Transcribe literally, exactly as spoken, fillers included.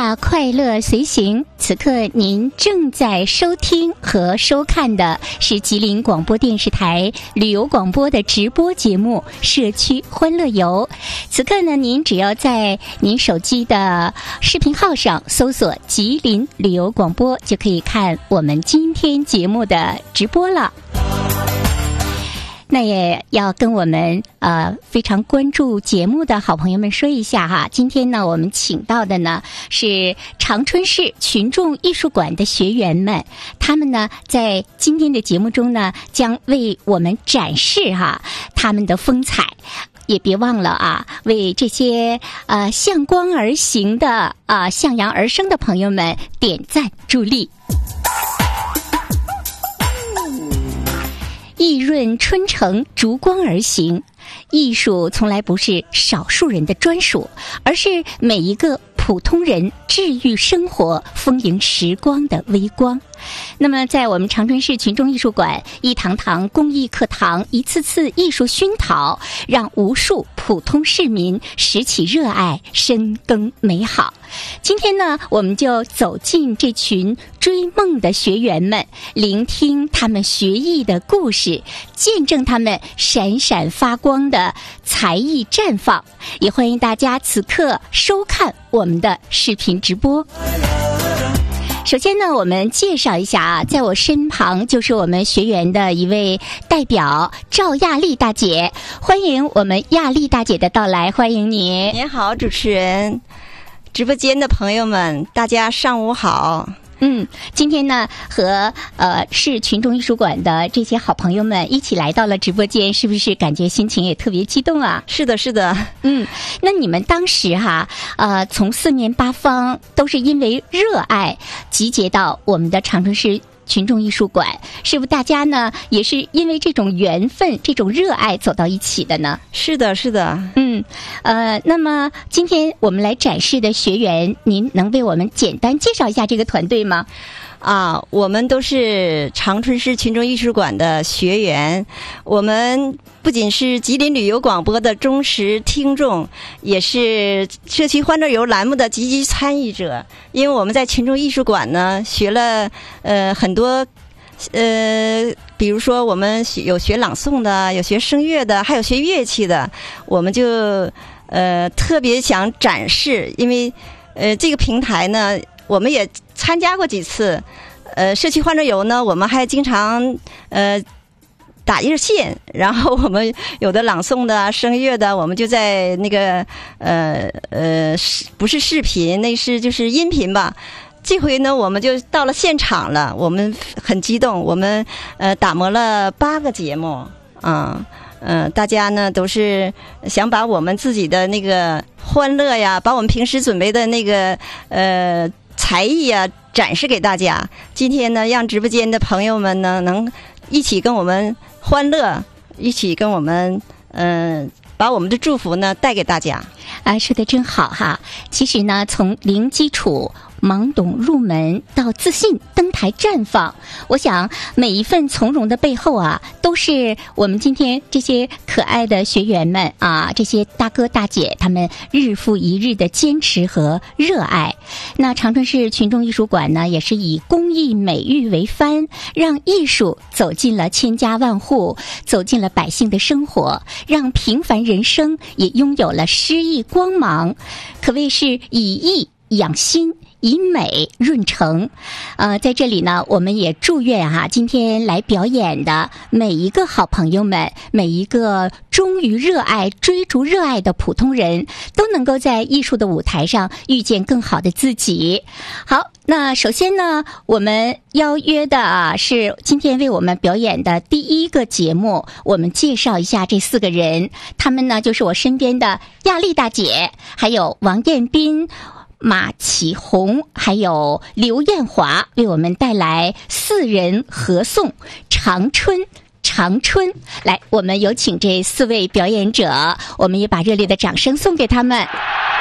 下快乐随行，此刻您正在收听和收看的是吉林广播电视台旅游广播的直播节目《社区欢乐游》。此刻呢，您只要在您手机的视频号上搜索吉林旅游广播，就可以看我们今天节目的直播了。那也要跟我们呃非常关注节目的好朋友们说一下哈，今天呢我们请到的呢是长春市群众艺术馆的学员们，他们呢在今天的节目中呢将为我们展示哈他们的风采。也别忘了啊，为这些呃向光而行的啊、呃、向阳而生的朋友们点赞助力。意润春城，逐光而行。艺术从来不是少数人的专属，而是每一个普通人治愈生活、丰盈时光的微光。那么在我们长春市群众艺术馆，一堂堂公益课堂，一次次艺术熏陶，让无数普通市民拾起热爱，深耕美好。今天呢，我们就走进这群追梦的学员们，聆听他们学艺的故事，见证他们闪闪发光的才艺绽放。也欢迎大家此刻收看我们的视频直播。首先呢，我们介绍一下啊，在我身旁就是我们学员的一位代表赵亚丽大姐，欢迎我们亚丽大姐的到来，欢迎你。 您好，主持人，直播间的朋友们，大家上午好。 嗯，今天呢，和呃市群众艺术馆的这些好朋友们一起来到了直播间，是不是感觉心情也特别激动啊？ 是的，是的。 嗯，那你们当时哈，呃，从四面八方都是因为热爱集结到我们的长春市群众艺术馆，是不是大家呢也是因为这种缘分、这种热爱走到一起的呢？ 是的，是的。 嗯，呃，那么今天我们来展示的学员，您能为我们简单介绍一下这个团队吗？ 啊，我们都是长春市群众艺术馆的学员，我们不仅是吉林旅游广播的忠实听众，也是社区欢乐游栏目的积极参与者。因为我们在群众艺术馆呢学了呃很多呃，比如说我们有学朗诵的，有学声乐的，还有学乐器的，我们就呃特别想展示，因为呃这个平台呢我们也参加过几次，呃，社区欢乐游呢，我们还经常呃打热线，然后我们有的朗诵的、声乐的，我们就在那个呃呃，不是视频，那是就是音频吧。这回呢，我们就到了现场了，我们很激动，我们呃打磨了八个节目啊。嗯、呃，大家呢都是想把我们自己的那个欢乐呀，把我们平时准备的那个呃才艺啊展示给大家。今天呢，让直播间的朋友们呢能一起跟我们欢乐，一起跟我们嗯、呃、把我们的祝福呢带给大家。 啊，说得真好哈！其实呢，从零基础懵懂入门到自信登台绽放，我想每一份从容的背后啊，都是我们今天这些可爱的学员们啊，这些大哥大姐他们日复一日的坚持和热爱。那长春市群众艺术馆呢，也是以公益美育为帆，让艺术走进了千家万户，走进了百姓的生活，让平凡人生也拥有了诗意光芒，可谓是以艺养心，以美润城。呃，在这里呢，我们也祝愿哈、啊，今天来表演的每一个好朋友们，每一个忠于热爱、追逐热爱的普通人，都能够在艺术的舞台上遇见更好的自己。好，那首先呢，我们邀约的啊是今天为我们表演的第一个节目，我们介绍一下这四个人，他们呢就是我身边的亚丽大姐，还有王彦斌、马启红还有刘艳华，为我们带来四人合颂长春长春。来，我们有请这四位表演者，我们也把热烈的掌声送给他们。